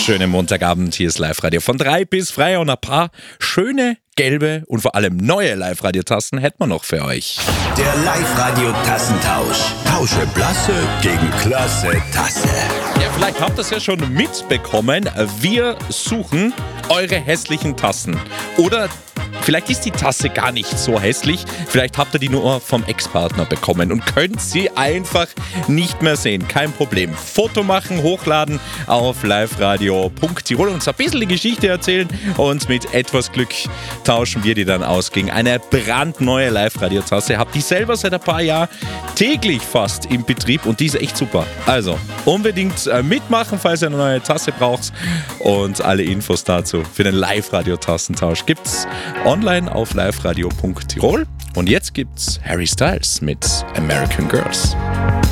Schönen Montagabend, hier ist Live-Radio von 3 bis frei und ein paar schöne, gelbe und vor allem neue Live-Radio-Tassen hätten wir noch für euch. Der Live-Radio-Tassentausch. Tausche Blasse gegen klasse Tasse. Ja, vielleicht habt ihr es ja schon mitbekommen. Wir suchen eure hässlichen Tassen. Oder vielleicht ist die Tasse gar nicht so hässlich. Vielleicht habt ihr die nur vom Ex-Partner bekommen und könnt sie einfach nicht mehr sehen. Kein Problem. Foto machen, hochladen auf liveradio.tirol, uns ein bisschen die Geschichte erzählen und mit etwas Glück tauschen wir die dann aus gegen eine brandneue Live-Radio-Tasse. Habt die selber seit ein paar Jahren täglich fast im Betrieb und die ist echt super. Also unbedingt mitmachen, falls ihr eine neue Tasse braucht, und alle Infos dazu für den Live-Radio-Tassentausch gibt's online auf liveradio.tirol. Und jetzt gibt's Harry Styles mit American Girls.